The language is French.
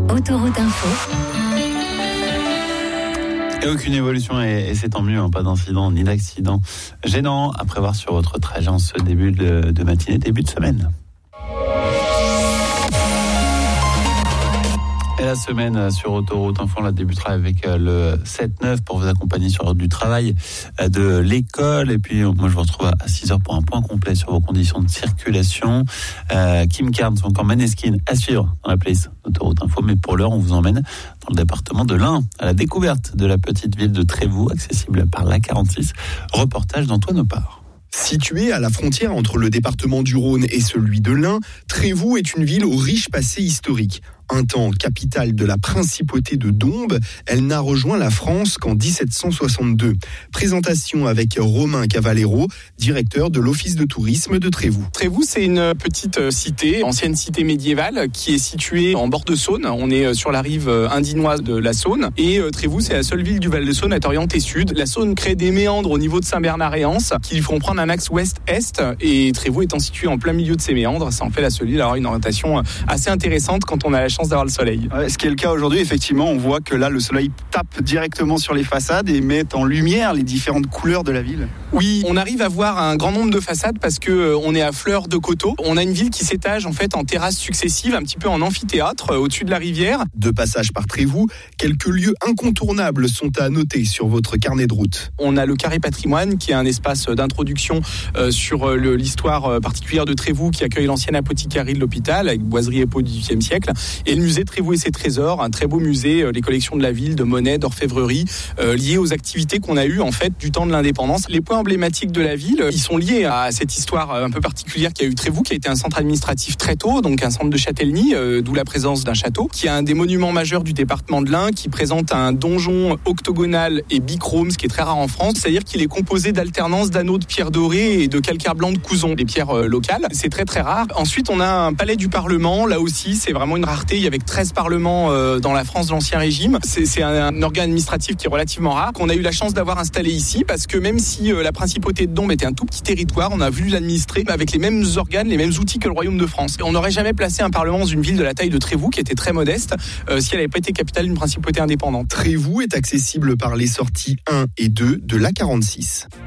Autoroute Info. Et aucune évolution, et c'est tant mieux, pas d'incident ni d'accident gênant à prévoir sur votre trajet en ce début de matinée, début de semaine. Et la semaine sur Autoroute Info, on la débutera avec le 7-9 pour vous accompagner sur du travail, de l'école. Et puis, moi, je vous retrouve à 6h pour un point complet sur vos conditions de circulation. Kim Carnes ou encore Maneskin à suivre dans la playlist Autoroute Info. Mais pour l'heure, on vous emmène dans le département de l'Ain, à la découverte de la petite ville de Trévoux, accessible par l'A46. Reportage d'Antoine Opard. Située à la frontière entre le département du Rhône et celui de l'Ain, Trévoux est une ville au riche passé historique. Un temps capitale de la principauté de Dombes, elle n'a rejoint la France qu'en 1762. Présentation avec Romain Cavallero, directeur de l'Office de tourisme de Trévoux. Trévoux, c'est une petite cité, ancienne cité médiévale, qui est située en bord de Saône. On est sur la rive indinoise de la Saône. Et Trévoux, c'est la seule ville du Val-de-Saône à être orientée sud. La Saône crée des méandres au niveau de Saint-Bernard-et-Anse qui lui feront prendre un axe ouest-est. Et Trévoux étant situé en plein milieu de ces méandres, ça en fait la seule ville à avoir une orientation assez intéressante quand on a la chance d'avoir le soleil. Ce qui est le cas aujourd'hui, effectivement, on voit que là, le soleil tape directement sur les façades et met en lumière les différentes couleurs de la ville. Oui, on arrive à voir un grand nombre de façades parce que on est à fleur de coteaux. On a une ville qui s'étage en fait en terrasses successives, un petit peu en amphithéâtre, au-dessus de la rivière. De passage par Trévoux, quelques lieux incontournables sont à noter sur votre carnet de route. On a le Carré Patrimoine, qui est un espace d'introduction sur l'histoire particulière de Trévoux, qui accueille l'ancienne apothicarie de l'hôpital, avec boiserie et peau du XVIIIe siècle, et le musée Trévoux et ses trésors, un très beau musée, les collections de la ville, de monnaie, d'orfèvrerie, liées aux activités qu'on a eues en fait du temps de l'indépendance. Les points emblématiques de la ville, ils sont liés à cette histoire un peu particulière qui a eu Trévoux, qui a été un centre administratif très tôt, donc un centre de châtellenie, d'où la présence d'un château, qui est un des monuments majeurs du département de l'Ain, qui présente un donjon octogonal et bichrome, ce qui est très rare en France, c'est-à-dire qu'il est composé d'alternance d'anneaux de pierre dorée et de calcaire blanc de Couzon, des pierres locales. C'est très très rare. Ensuite, on a un palais du Parlement, là aussi, c'est vraiment une rareté. Il y avait 13 parlements dans la France de l'Ancien Régime. C'est un organe administratif qui est relativement rare, qu'on a eu la chance d'avoir installé ici, parce que même si la principauté de Dombes était un tout petit territoire, on a voulu l'administrer avec les mêmes organes, les mêmes outils que le Royaume de France. Et on n'aurait jamais placé un parlement dans une ville de la taille de Trévoux, qui était très modeste, si elle n'avait pas été capitale d'une principauté indépendante. Trévoux est accessible par les sorties 1 et 2 de l'A46.